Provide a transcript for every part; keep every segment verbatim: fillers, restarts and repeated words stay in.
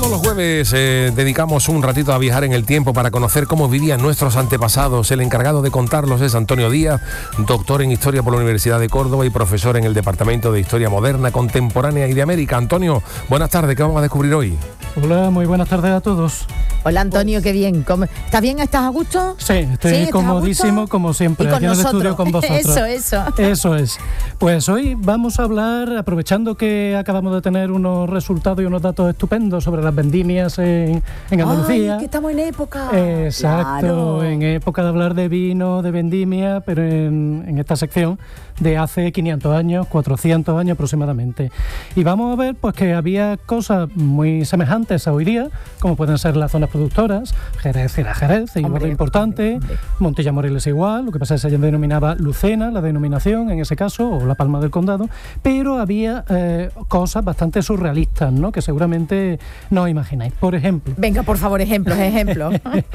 Todos los jueves eh, dedicamos un ratito a viajar en el tiempo para conocer cómo vivían nuestros antepasados. El encargado de contarlos es Antonio Díaz, doctor en Historia por la Universidad de Córdoba y profesor en el Departamento de Historia Moderna, Contemporánea y de América. Antonio, buenas tardes, ¿qué vamos a descubrir hoy? Hola, muy buenas tardes a todos. Hola Antonio, qué bien. ¿Cómo? ¿Estás bien? ¿Estás a gusto? Sí, estoy ¿Sí? comodísimo como siempre, y con aquí en el nosotros. estudio con vosotros. Eso, eso. Eso es. Pues hoy vamos a hablar, aprovechando que acabamos de tener unos resultados y unos datos estupendos sobre las vendimias en, en Andalucía. Ay, que estamos en época. Exacto, claro. En época de hablar de vino, de vendimia, pero en, en esta sección de hace quinientos años, cuatrocientos años aproximadamente. Y vamos a ver pues que había cosas muy semejantes a hoy día, como pueden ser las zonas productoras. Jerez era Jerez, igual de importante. Hombre. Montilla Moriles igual, lo que pasa es que se denominaba Lucena, la denominación en ese caso, o La Palma del Condado, pero había eh, cosas bastante surrealistas, ¿no?, que seguramente no os imagináis. Por ejemplo... Venga, por favor, ejemplos, ejemplos.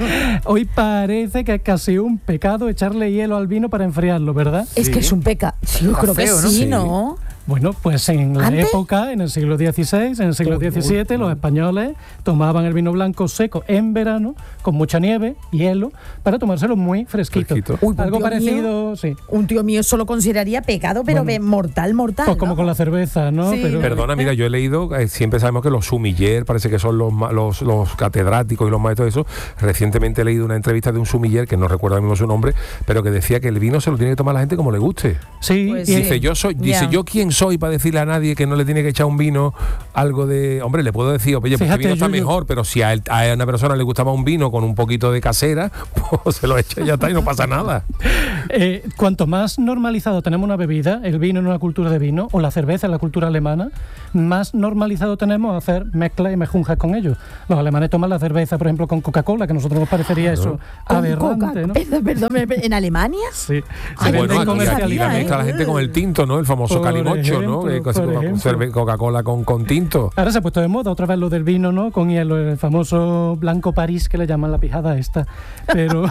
Hoy parece que es casi un pecado echarle hielo al vino para enfriarlo, ¿verdad? Es sí. que es un pecado. Sí, yo creo que feo, ¿no? sí, Sí. ¿no? Bueno, pues en la ¿Antes? época, en el siglo dieciséis, en el siglo diecisiete, los españoles tomaban el vino blanco seco en verano, con mucha nieve, hielo, para tomárselo muy fresquito. Fresquito. Uy, Algo un tío parecido, mío, sí. Un tío mío eso lo consideraría pecado, pero Bueno, mortal, mortal. Pues como ¿no? con la cerveza, ¿no? Sí. Pero, Perdona, mira, yo he leído, eh, siempre sabemos que los sumiller, parece que son los, ma- los, los catedráticos y los maestros de eso. Recientemente he leído una entrevista de un sumiller, que no recuerdo ahora mismo su nombre, pero que decía que el vino se lo tiene que tomar la gente como le guste. sí, Pues y- sí. Dice, yo soy, dice, Ya. yo quién soy para decirle a nadie que no le tiene que echar un vino algo de... Hombre, le puedo decir, oye, pues este Fíjate, vino está Yuyu. mejor, pero si a, él- a una persona le gustaba un vino con un poquito de casera, pues se lo echa y ya está y no pasa nada. Eh, cuanto más normalizado tenemos una bebida, el vino en una cultura de vino, o la cerveza en la cultura alemana, más normalizado tenemos hacer mezclas y mejunjas con ellos. Los alemanes toman la cerveza, por ejemplo, con Coca-Cola, que a nosotros nos parecería eso Con aberrante, Coca- ¿no? Perdón, perdón, ¿en Alemania? Sí. Ay, Se Bueno, vende aquí, aquí la comercialidad, mezcla ¿eh? la gente con el tinto, ¿no? El famoso Por calimocho, ¿no? ejemplo, Eh, casi por Coca- ejemplo. cerve- Coca-Cola con, con tinto. Ahora se ha puesto de moda otra vez lo del vino, ¿no? Con hielo, el famoso blanco París que le llaman la pijada esta. Pero,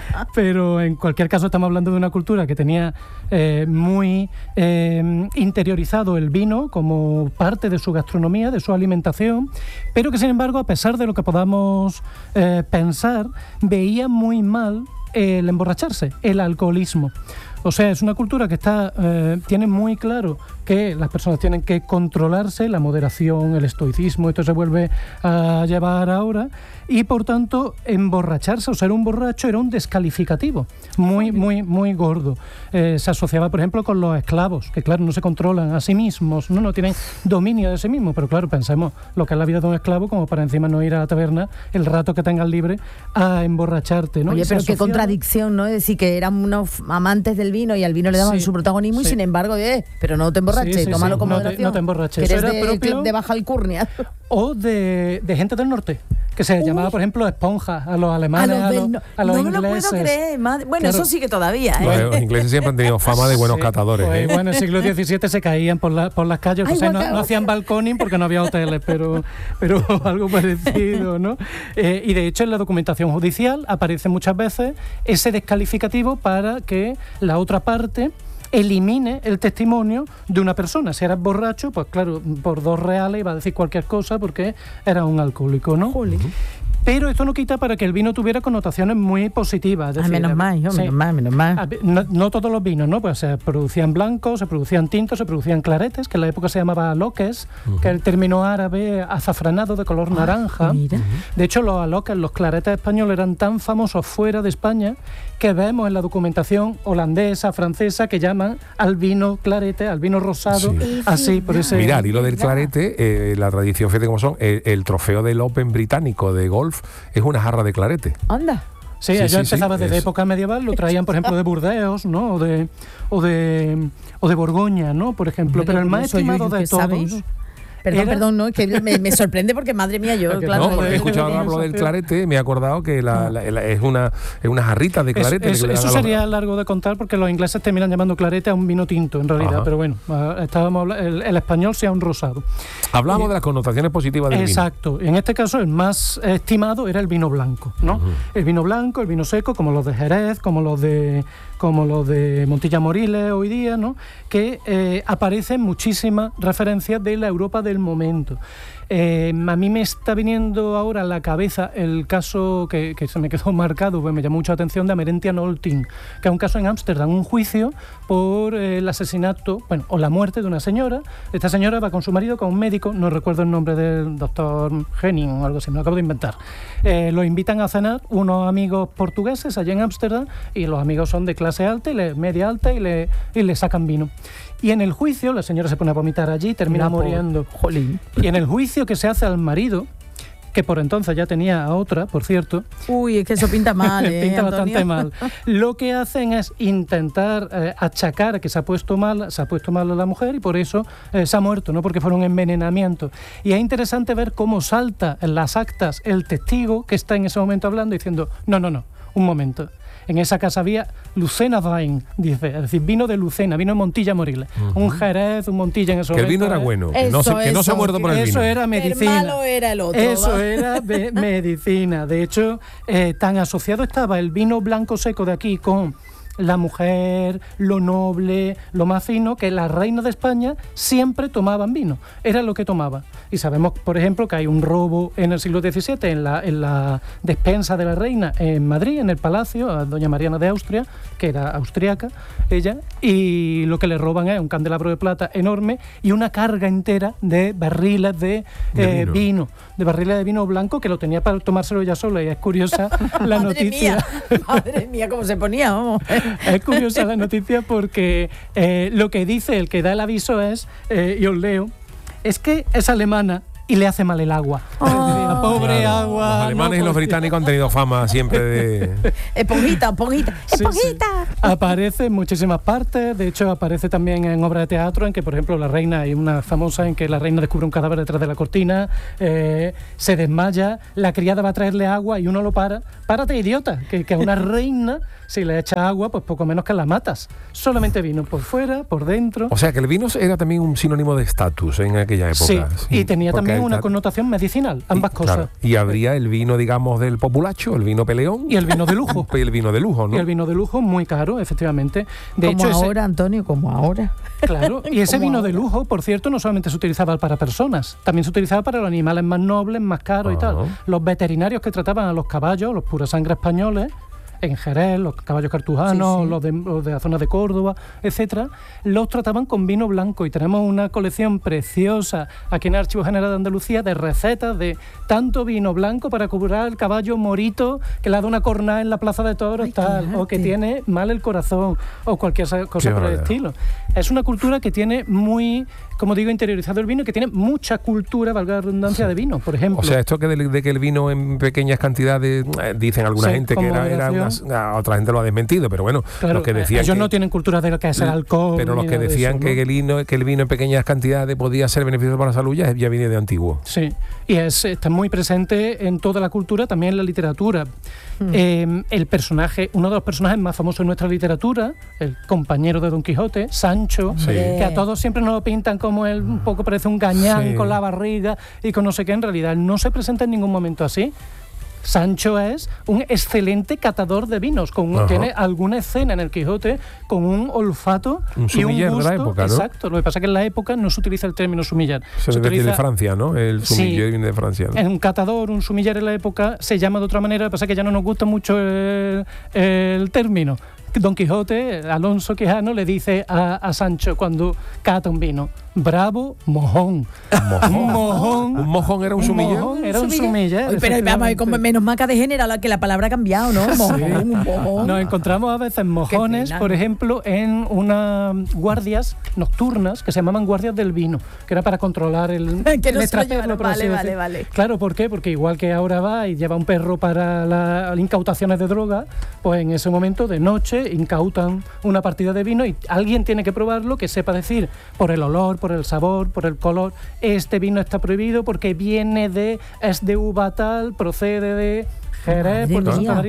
pero en cualquier caso estamos hablando de una cultura que tenía eh, muy eh, interiorizado el vino como parte de su gastronomía, de su alimentación, pero que sin embargo, a pesar de lo que podamos eh, pensar, veía muy mal el emborracharse, el alcoholismo. O sea, es una cultura que está eh, tiene muy claro que las personas tienen que controlarse, la moderación, el estoicismo, esto se vuelve a llevar ahora, y por tanto emborracharse o ser un borracho era un descalificativo muy, muy, muy gordo. Eh, se asociaba, por ejemplo, con los esclavos, que claro, no se controlan a sí mismos, no, no tienen dominio de sí mismos, pero claro, pensemos lo que es la vida de un esclavo, como para encima no ir a la taberna el rato que tengas libre a emborracharte, ¿no? Oye, Y se pero qué asociaba- contradicción, ¿no? Es decir, que eran unos amantes del vino y al vino le daban Sí, su protagonismo sí. y sin embargo, eh, pero no te emborraches, Sí, sí, tómalo sí, con no te- moderación. no te emborraches. Que Eso eres era de, propio- de baja alcurnia. O de, de gente del norte, que se llamaba, por ejemplo, esponjas, a los A alemanes, los a del los, no, a los no me lo ingleses. puedo creer. madre- Bueno, Claro. eso sí que todavía, ¿eh? Los, los ingleses siempre han tenido fama de buenos Sí, catadores. pues, ¿eh? bueno, en el siglo diecisiete se caían por, la, por las calles, Ay, o sea, no, guaca, no hacían balconing porque no había hoteles, pero, pero algo parecido, ¿no? Eh, y de hecho en la documentación judicial aparece muchas veces ese descalificativo para que la otra parte elimine el testimonio de una persona. Si eras borracho, pues claro, por dos reales iba a decir cualquier cosa porque era un alcohólico, ¿no? Pero esto no quita para que el vino tuviera connotaciones muy positivas. Es Ah, decir, menos mal, hijo, sí. menos mal, menos mal. A ver, No, no todos los vinos, ¿no? Pues se producían blancos, se producían tintos, se producían claretes, que en la época se llamaba aloques, que es el término árabe azafranado de color naranja. mira. De hecho, los aloques, los claretes españoles eran tan famosos fuera de España que vemos en la documentación holandesa, francesa, que llaman al vino clarete, al vino rosado, Sí. así, por ese... Mirad, y lo del verdad. clarete, eh, la tradición, fíjate cómo son, el, el trofeo del Open británico de golf es una jarra de clarete. Anda. Sí, Sí, ellos sí, empezaban sí, desde es- época medieval, lo traían, por ejemplo, de Burdeos, ¿no? O de, o de, o de Borgoña, ¿no? Por ejemplo. Hombre, Pero el qué más curioso, estimado Yuyu, de que sabe, todos... hijo. Perdón, Era- perdón, no, es que me, me sorprende porque, madre mía, yo, Porque claro. No, porque he yo- escuchado yo- hablar del clarete, me he acordado que la, la- la- es, una, es una jarrita de Es- clarete. es- que le dan eso a los- sería largo de contar porque los ingleses terminan llamando clarete a un vino tinto, en realidad. Ajá. Pero bueno, ah, estábamos habla- el, el español sea un rosado. Hablamos Eh, de las connotaciones positivas del vino. Exacto. En este caso, el más estimado era el vino blanco, ¿no? Ujú. El vino blanco, el vino seco, como los de Jerez, como los de como los de Montilla Moriles hoy día, ¿no? Que eh, aparecen muchísimas referencias de la Europa del momento. Eh, a mí me está viniendo ahora a la cabeza el caso que, que se me quedó marcado, pues me llamó mucha atención, de Amerentia Nolting, que es un caso en Ámsterdam, un juicio por eh, el asesinato, bueno, o la muerte de una señora. Esta señora va con su marido, con un médico, no recuerdo el nombre del doctor Henning o algo así, me lo acabo de inventar. Eh, lo invitan a cenar unos amigos portugueses allá en Ámsterdam, y los amigos son de clase alta y le, media alta y le, y le sacan vino. Y en el juicio, la señora se pone a vomitar allí, termina La muriendo. Jolín. Y en el juicio que se hace al marido, que por entonces ya tenía a otra, por cierto. Uy, es que eso pinta mal, ¿eh, pinta Antonio? bastante mal. Lo que hacen es intentar eh, achacar que se ha puesto mal, se ha puesto mal a la mujer y por eso eh, se ha muerto, no porque fuera un envenenamiento. Y es interesante ver cómo salta en las actas el testigo que está en ese momento hablando diciendo, no, no, no, un momento. En esa casa había Lucena Wein, dice, es decir, vino de Lucena, vino de Montilla Moriles. Uh-huh. Un Jerez, un Montilla en ese que momento. Que el vino era bueno, que, eso, no, se, que no se ha muerto por el eso vino. Eso era medicina. El malo era el otro. Eso ¿va? era be- medicina. De hecho, eh, tan asociado estaba el vino blanco seco de aquí con la mujer, lo noble, lo más fino, que la reina de España siempre tomaban vino. Era lo que tomaba. Y sabemos, por ejemplo, que hay un robo en el siglo diecisiete en la, en la despensa de la reina en Madrid, en el palacio, a doña Mariana de Austria, que era austriaca, ella, y lo que le roban es un candelabro de plata enorme y una carga entera de barriles de, de eh, vino. vino, de barriles de vino blanco, que lo tenía para tomárselo ella sola. Y es curiosa la Madre noticia. Mía, madre mía, cómo se ponía, vamos. Es curiosa la noticia porque eh, lo que dice el que da el aviso es, eh, y os leo, es que es alemana y le hace mal el agua. Oh. La pobre Claro, agua. los alemanes no y los podía. británicos han tenido fama siempre de... Esponjita, esponjita, Sí, esponjita. sí. Aparece en muchísimas partes, de hecho aparece también en obras de teatro en que, por ejemplo, la reina, hay una famosa en que la reina descubre un cadáver detrás de la cortina, eh, se desmaya, la criada va a traerle agua y uno lo para. Párate, idiota, que, que a una reina, si le echas agua, pues poco menos que la matas. Solamente vino por fuera, por dentro. O sea, que el vino era también un sinónimo de estatus en aquella época. Sí, Sí, y tenía porque también una está- connotación medicinal, ambas y, cosas. claro, y habría el vino, digamos, del populacho, el vino peleón. Y el vino de lujo. Y el vino de lujo, ¿no? Y el vino de lujo muy caro, efectivamente. De Como hecho, ese- ahora, Antonio, como ahora. claro, y ese Como vino de ahora. lujo, por cierto, no solamente se utilizaba para personas, también se utilizaba para los animales más nobles, más caros y Ah. tal. Los veterinarios que trataban a los caballos, los pura sangre españoles, en Jerez, los caballos cartujanos, Sí, sí. Los, de, los de la zona de Córdoba, etcétera, los trataban con vino blanco y tenemos una colección preciosa aquí en el Archivo General de Andalucía de recetas de tanto vino blanco para curar el caballo morito que le ha dado una cornada en la plaza de toros, Ay, tal, qué o que arte. tiene mal el corazón o cualquier sa- cosa Qué por el barbaridad. estilo. Es una cultura que tiene muy, como digo, interiorizado el vino y que tiene mucha cultura, valga la redundancia, de vino, por ejemplo. O sea, esto que de, de que el vino en pequeñas cantidades, eh, dicen alguna Sí, gente que con era, era moderación. una- a otra gente lo ha desmentido, pero bueno, Claro, los que decían ellos que, no tienen cultura de lo que es el alcohol. pero los ni que nada de decían eso, que, ¿no? el vino, que el vino en pequeñas cantidades podía ser beneficioso para la salud ya, ya viene de antiguo. Sí, y es, está muy presente en toda la cultura, también en la literatura. Eh, el personaje, uno de los personajes más famosos en nuestra literatura, el compañero de Don Quijote, Sancho, Sí. que a todos siempre nos lo pintan como él, un poco parece un gañán Sí. con la barriga y con no sé qué, en realidad no se presenta en ningún momento así. Sancho es un excelente catador de vinos, con un- Ajá. tiene alguna escena en el Quijote con un olfato Un y un sumiller de la gusto. época, ¿no? Exacto, lo que pasa es que en la época no se utiliza el término sumillar. Eso Se es decir, de utiliza- Francia, ¿no? El Sí. sumiller viene de Francia, ¿no? es un catador, un sumiller en la época, se llama de otra manera, lo que pasa es que ya no nos gusta mucho el, el término. Don Quijote, Alonso Quijano, le dice a, a Sancho cuando cata un vino, bravo, mojón. Mojón. Un mojón. Un mojón era un Un sumiller. mojón era un sumiller. Oye, pero vamos a ver, como menos marca de género, la que la palabra ha cambiado, ¿no? Mojón, un mojón. Nos encontramos a veces mojones, pena, por ¿no? ejemplo, en unas guardias nocturnas que se llamaban guardias del vino, que era para controlar el, Que el no se lo extraperlo, llevaran. por así Vale, vale, decir. vale. Claro, ¿por qué? Porque igual que ahora va y lleva un perro para las incautaciones de droga, pues en ese momento de noche incautan una partida de vino y alguien tiene que probarlo, que sepa decir por el olor, por el sabor, por el color, este vino está prohibido porque viene de, es de uva tal, procede de Jerez, Madre Puerto Santa mía. María.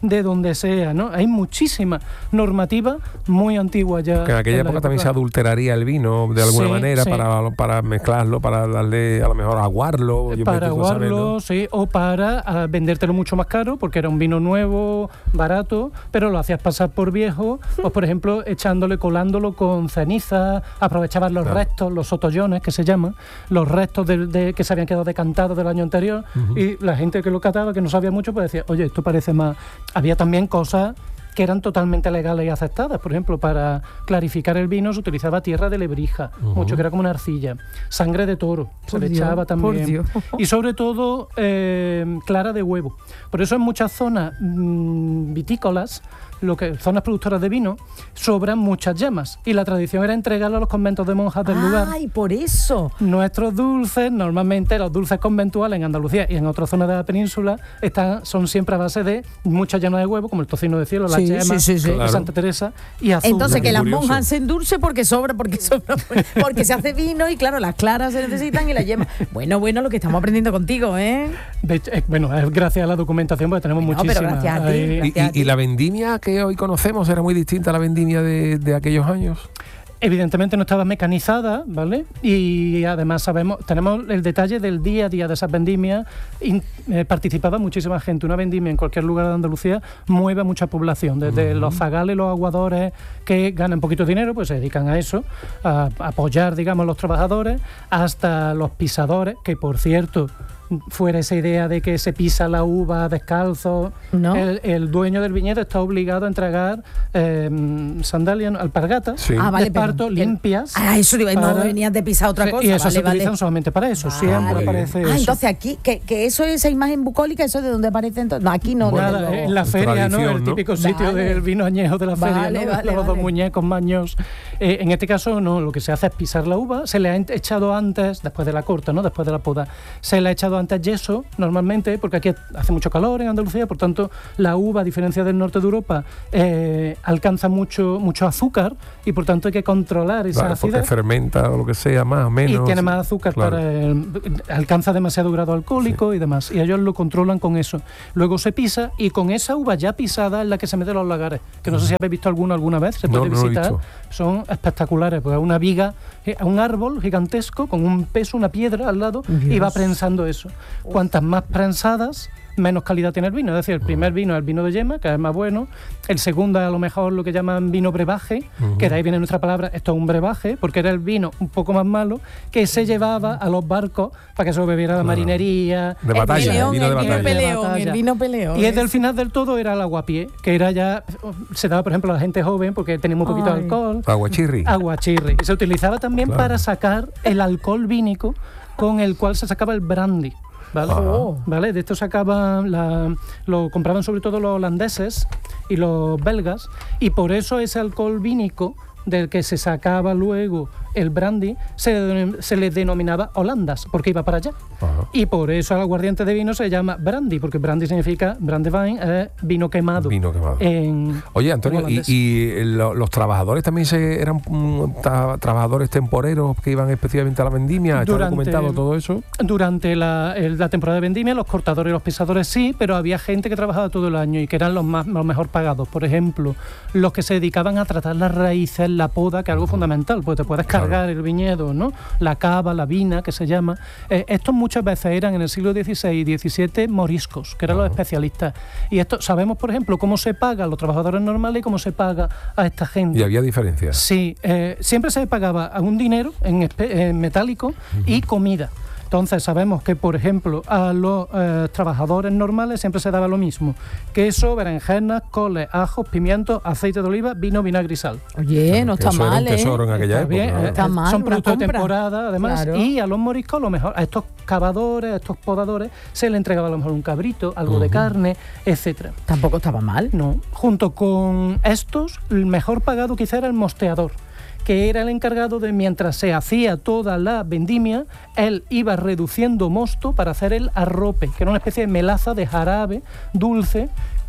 de donde sea, ¿no? Hay muchísima normativa muy antigua ya. Que en aquella en época la también se adulteraría el vino de alguna Sí, manera sí. para, para mezclarlo, para darle a lo mejor aguarlo. yo Para vete tú a saber, aguarlo, ¿no? sí, o para ah, vendértelo mucho más caro, porque era un vino nuevo, barato, pero lo hacías pasar por viejo, o por ejemplo, echándole, colándolo con ceniza, aprovechabas los Claro. restos, los sotollones, que se llaman, los restos de, de- que se habían quedado decantados del año anterior, Ujú. y la gente que lo cataba, que no sabía mucho, pues decía, oye, esto parece más... Había también cosas que eran totalmente legales y aceptadas. Por ejemplo, para clarificar el vino se utilizaba tierra de lebrija, Ujú. mucho que era como una arcilla, sangre de toro, se Por le Dios, echaba por también. Dios. Y sobre todo eh, clara de huevo. Por eso en muchas zonas mm, vitícolas, lo que, zonas productoras de vino, sobran muchas llamas. Y la tradición era entregarlo a los conventos de monjas del lugar. Ay, por eso. Nuestros dulces, normalmente los dulces conventuales en Andalucía y en otras zonas de la península, están, son siempre a base de mucha llama de huevo, como el tocino de cielo, la Sí, yema sí, sí, sí. de Claro. Santa Teresa y azúcar. Entonces, Qué que las curioso. monjas se endulce porque sobra, porque sobra, porque se hace vino y claro, las claras se necesitan y las yemas. Bueno, bueno, lo que estamos aprendiendo contigo, ¿eh? De hecho, eh, bueno, es gracias a la documentación, porque tenemos Bueno, pero muchísimas. gracias a ti. Ahí- Y, Gracias a y- ti. y la vendimia que hoy conocemos era muy distinta a la vendimia de, de aquellos años. Evidentemente no estaba mecanizada, ¿vale? Y además sabemos, tenemos el detalle del día a día de esas vendimias. In- eh, participaba muchísima gente. Una vendimia en cualquier lugar de Andalucía mueve a mucha población. Desde los zagales, los aguadores que ganan poquito dinero, pues se dedican a eso, a, a apoyar, digamos, a los trabajadores, hasta los pisadores, que por cierto, fuera esa idea de que se pisa la uva descalzo, No. el, el dueño del viñedo está obligado a entregar eh, sandalias, alpargatas, Sí. Ah, vale, de pero- parto limpias. Ah, eso digo, no para- venías de pisar otra Sí, cosa. y eso vale, se vale. utilizan solamente para eso, Vale. siempre Muy aparece Ah, eso. entonces aquí, que, que eso, esa imagen bucólica, ¿eso de dónde aparece entonces? No, aquí no. Nada, desde luego. en la feria, ¿no? Tradición, El ¿no? típico sitio Vale. del vino añejo de la Vale, feria, ¿no? vale, Los dos vale. muñecos maños. Eh, en este caso, no, lo que se hace es pisar la uva, se le ha echado antes, después de la corta, ¿no? Después de la poda, se le ha echado antes yeso, normalmente, porque aquí hace mucho calor en Andalucía, por tanto, la uva, a diferencia del norte de Europa, eh, alcanza mucho, mucho azúcar y por tanto hay que controlar esa Claro, porque acidez. fermenta o lo que sea, más o menos. Y tiene más azúcar, Claro. para el- alcanza demasiado grado alcohólico y demás. Y ellos lo controlan con eso. Luego se pisa y con esa uva ya pisada es la que se mete en los lagares. Que no sé si habéis visto alguno alguna vez, se No, puede no lo he visitar. visto. Son espectaculares, porque es una viga, eh, un árbol gigantesco con un peso, una piedra al lado y va Dios. prensando eso. Cuantas más prensadas, menos calidad tiene el vino. Es decir, el primer vino es el vino de yema, que es más bueno. El segundo es a lo mejor lo que llaman vino brebaje, Ujú. que de ahí viene nuestra palabra, esto es un brebaje, porque era el vino un poco más malo que se llevaba a los barcos para que se lo bebiera la Claro. marinería. De El batalla, peleón, vino de el vino batalla. peleón, Batalla. el vino peleón. Y desde el final del todo era el aguapié, que era ya, se daba por ejemplo a la gente joven porque tenía muy poquito de Ay. alcohol. Aguachirri. Aguachirri. Y se utilizaba también Claro. para sacar el alcohol vínico con el cual se sacaba el brandy. ¿Vale? Ajá. ¿Vale? De esto sacaban, la, lo compraban sobre todo los holandeses y los belgas, y por eso ese alcohol vínico del que se sacaba luego el brandy se, denom- se le denominaba holandas, porque iba para allá. Ajá. Y por eso el aguardiente de vino se llama brandy, porque brandy significa, brandewijn, es vino quemado. Vino quemado. En, Oye, Antonio, en ¿y, holandés. y lo- los trabajadores también se, eran mm, tra- trabajadores temporeros que iban específicamente a la vendimia? ¿Está Durante- documentado todo eso? Durante la, el- la temporada de vendimia, los cortadores y los pisadores sí, pero había gente que trabajaba todo el año y que eran los, más, los mejor pagados. Por ejemplo, los que se dedicaban a tratar las raíces, la poda, que es algo fundamental, porque te puedes Claro. cargar el viñedo, ¿no? La cava, la vina, que se llama. Eh, estos muchas veces eran en el siglo dieciséis y diecisiete moriscos, que eran los especialistas. Y esto sabemos, por ejemplo, cómo se paga a los trabajadores normales y cómo se paga a esta gente. Y había diferencias. Sí, eh, siempre se pagaba a un dinero en, espe- en metálico y comida. Entonces sabemos que, por ejemplo, a los eh, trabajadores normales siempre se daba lo mismo: queso, berenjenas, coles, ajos, pimientos, aceite de oliva, vino, vinagre y sal. Oye, no Que está eso era un mal, ¿eh? tesoro en aquella Está época. bien, claro. eh, Está mal, son una productos de compra. temporada, además. Claro. Y a los moriscos, a lo mejor, a estos cavadores, a estos podadores, se le entregaba a lo mejor un cabrito, algo de Ujú. carne, etcétera. Tampoco estaba mal. No, junto con estos, el mejor pagado quizá era el mosteador, que era el encargado de, mientras se hacía toda la vendimia, él iba reduciendo mosto para hacer el arrope, que era una especie de melaza de jarabe dulce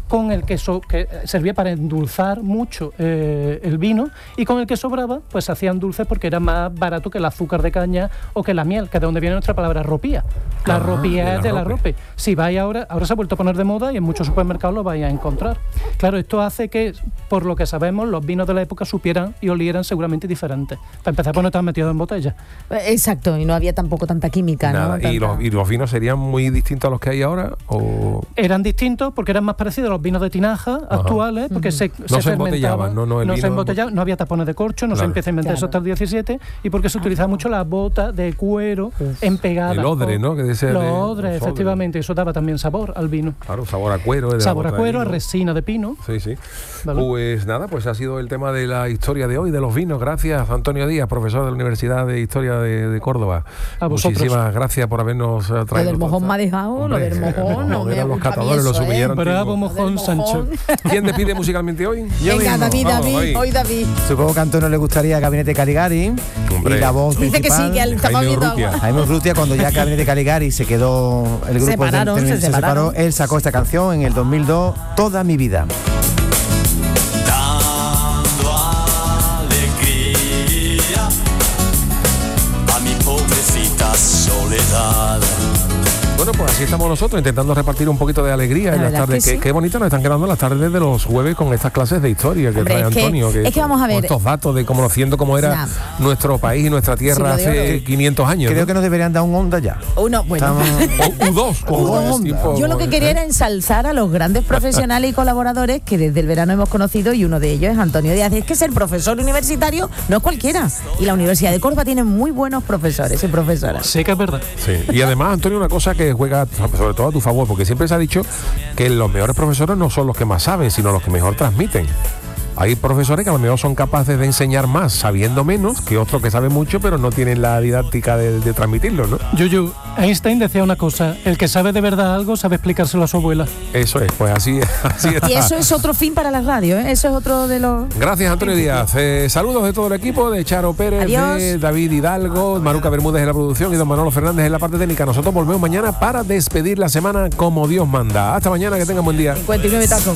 con el que, so, que servía para endulzar mucho eh, el vino, y con el que sobraba pues se hacían dulces porque era más barato que el azúcar de caña o que la miel, que de donde viene nuestra palabra ropía. La Ah, ropía de es de la la rope. rope. Si vais ahora, ahora se ha vuelto a poner de moda y en muchos supermercados lo vais a encontrar. Claro, esto hace que, por lo que sabemos, los vinos de la época supieran y olieran seguramente diferentes. Para empezar, pues no estaban metidos en botella. Exacto, y no había tampoco tanta química, Nada. ¿no? ¿Y, Tanta- los, ¿Y los vinos serían muy distintos a los que hay ahora? ¿O Eran distintos porque eran más parecidos a los vinos de tinaja actuales, porque se, No se fermentaban, embotellaban, no, no, el se vino- embotellaban, no había tapones de corcho, no Claro. se empieza a inventar eso Claro. hasta el diecisiete, y porque se utilizaba mucho la bota de cuero empegada. El odre, ¿no? Que ese Los de- odres, los efectivamente, eso daba también sabor al vino. Claro, sabor a cuero. de la Sabor a bota de cuero, a vino. resina de pino. Sí, sí. Vale. Pues nada, pues ha sido el tema de la historia de hoy, de los vinos. Gracias, Antonio Díaz, profesor de la Universidad de Historia de, de Córdoba. A vosotros. Muchísimas gracias por habernos eh, traído. Lo del mojón toda- me ha dejado, lo del mojón, no me eran los gusta a mí catadores, los eso, ¿eh? sumilleros Bravo, antiguos. mojón, Sancho. ¿Quién despide musicalmente hoy? Yo Venga, mismo. David, Vamos, David, David. hoy David. Supongo que a Antonio le gustaría Gabinete Caligari. Hombre. Y la voz Dice que sí, principal, que él estaba Jaime viendo Urrutia. agua. Jaime Urrutia, cuando ya Gabinete Caligari se quedó, el grupo Separaron, terminó- se separaron. separó, él sacó esta canción en el dos mil dos, Toda mi vida. Dando alegría a mi pobrecita soledad. Bueno, pues así estamos nosotros, intentando repartir un poquito de alegría La en las verdad tardes. que Qué, sí. qué bonito nos están quedando las tardes de los jueves con estas clases de historia que Hombre, trae es que- Antonio. es que vamos a ver- con estos datos de conociendo cómo era Nah. nuestro país y nuestra tierra Siglo de hace oro. quinientos años. Creo ¿no? que nos deberían dar un onda ya. Uno, bueno. Estamos- O U dos, como U dos, es onda. tipo- Yo lo que quería era ensalzar a los grandes profesionales y colaboradores que desde el verano hemos conocido, y uno de ellos es Antonio Díaz. Es que ser profesor universitario no es cualquiera. Y la Universidad de Córdoba tiene muy buenos profesores y profesoras. Sé que es verdad. Sí. Y además, Antonio, una cosa que juega sobre todo a tu favor, porque siempre se ha dicho que los mejores profesores no son los que más saben, sino los que mejor transmiten. Hay profesores que a lo mejor son capaces de enseñar más sabiendo menos que otros que saben mucho, pero no tienen la didáctica de, de transmitirlo, ¿no? Yuyu, Einstein decía una cosa: el que sabe de verdad algo sabe explicárselo a su abuela. Eso es, pues así, así está. Y eso es otro fin para la radio, ¿eh? Eso es otro de los... Gracias, Antonio Díaz. Eh, saludos de todo el equipo, de Charo Pérez, Adiós. de David Hidalgo, Maruca Bermúdez en la producción y don Manolo Fernández en la parte técnica. Nosotros volvemos mañana para despedir la semana como Dios manda. Hasta mañana, que tengan buen día. cincuenta y nueve tacos.